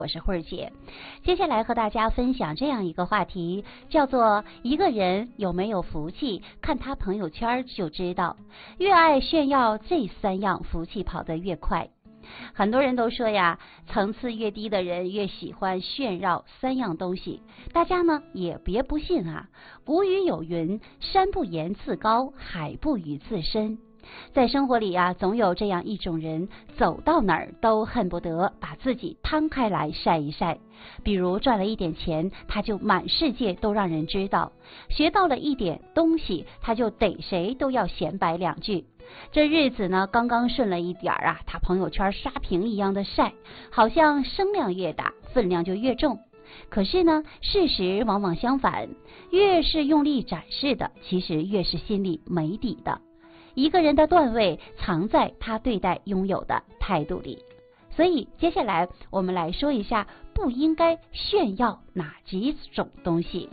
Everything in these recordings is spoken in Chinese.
我是慧儿姐，接下来和大家分享这样一个话题，叫做一个人有没有福气，看他朋友圈就知道。越爱炫耀这3样，福气跑得越快。很多人都说呀，层次越低的人越喜欢炫耀3样东西。大家呢也别不信啊，古语有云：山不言自高，海不语自深。在生活里啊，总有这样一种人，走到哪儿都恨不得把自己摊开来晒一晒。比如赚了一点钱，他就满世界都让人知道；学到了一点东西，他就逮谁都要显摆2句。这日子呢，刚刚顺了一点啊，他朋友圈刷屏一样的晒，好像声量越大，分量就越重。可是呢，事实往往相反，越是用力展示的，其实越是心里没底的。一个人的段位藏在他对待拥有的态度里。所以接下来我们来说一下不应该炫耀哪几种东西。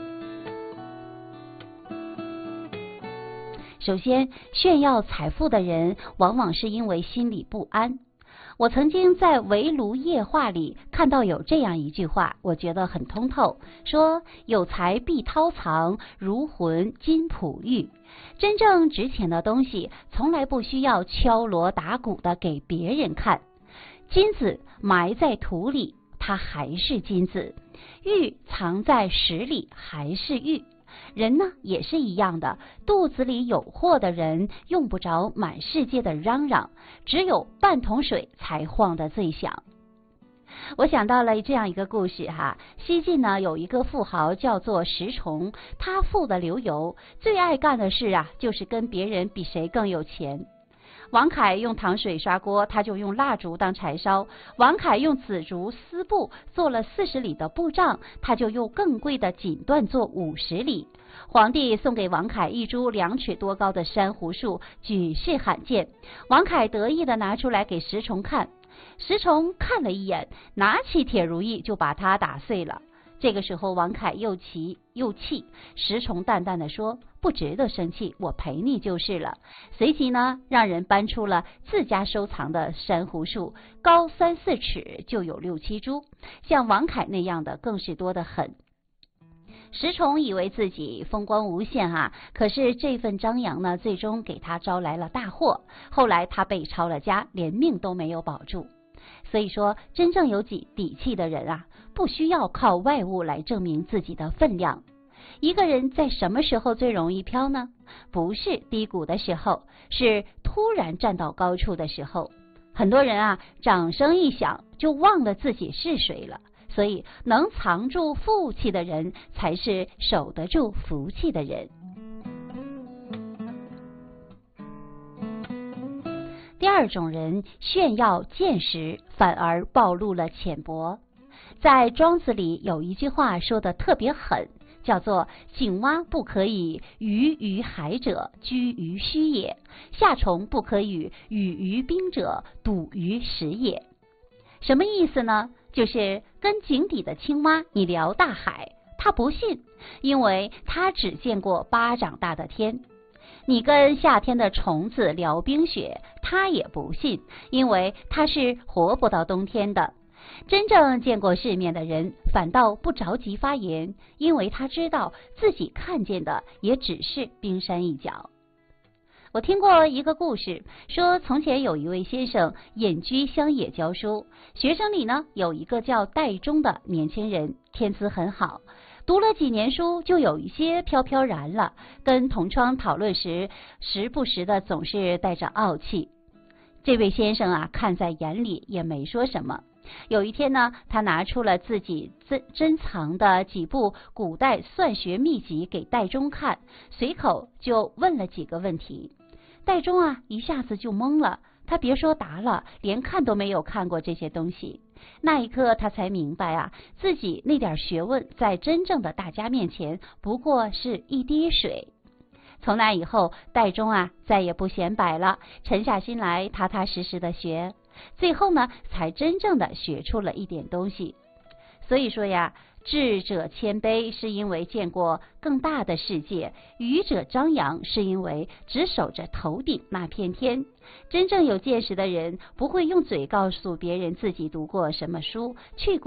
首先，炫耀财富的人往往是因为心里不安。我曾经在围炉夜话里看到有这样一句话，我觉得很通透，说有财必韬藏，如魂金璞玉。真正值钱的东西从来不需要敲锣打鼓的给别人看。金子埋在土里，它还是金子；玉藏在石里，还是玉。人呢也是一样的，肚子里有货的人用不着满世界的嚷嚷，只有半桶水才晃得最响。我想到了这样一个故事哈，西晋呢有一个富豪叫做石崇，他富得流油，最爱干的事啊就是跟别人比谁更有钱。王凯用糖水刷锅，他就用蜡烛当柴烧；王凯用紫竹丝布做了40里的布帐，他就用更贵的锦缎做50里。皇帝送给王凯一株2尺多高的珊瑚树，举世罕见。王凯得意地拿出来给石崇看，石崇看了一眼，拿起铁如意就把它打碎了。这个时候王凯又气，石崇淡淡地说，不值得生气，我陪你就是了。随即呢，让人搬出了自家收藏的珊瑚树，高3、4尺就有6、7株，像王凯那样的更是多得很。石崇以为自己风光无限啊，可是这份张扬呢，最终给他招来了大祸。后来他被抄了家，连命都没有保住。所以说，真正有底气的人啊，不需要靠外物来证明自己的分量。一个人在什么时候最容易飘呢？不是低谷的时候，是突然站到高处的时候。很多人啊，掌声一响就忘了自己是谁了。所以能藏住富气的人，才是守得住福气的人。第二种人炫耀见识，反而暴露了浅薄。在庄子里有一句话说得特别狠，叫做井蛙不可以鱼于海者，居于虚也；夏虫不可以语于冰者，笃于实也。什么意思呢？就是跟井底的青蛙你聊大海，他不信，因为他只见过巴掌大的天。你跟夏天的虫子聊冰雪，他也不信，因为他是活不到冬天的。真正见过世面的人反倒不着急发言，因为他知道自己看见的也只是冰山一角。我听过一个故事，说从前有一位先生隐居乡野教书，学生里呢有一个叫戴忠的年轻人，天资很好，读了几年书就有一些飘飘然了，跟同窗讨论时不时的总是带着傲气。这位先生啊看在眼里，也没说什么。有一天呢，他拿出了自己珍藏的几部古代算学秘籍给戴忠看，随口就问了几个问题。戴忠啊一下子就懵了，他别说答了，连看都没有看过这些东西。那一刻他才明白啊，自己那点学问在真正的大家面前不过是一滴水。从那以后，戴忠啊再也不显摆了，沉下心来踏踏实实的学，最后呢才真正的学出了一点东西。所以说呀，智者谦卑是因为见过更大的世界，愚者张扬是因为只守着头顶那片天。真正有见识的人不会用嘴告诉别人自己读过什么书，去过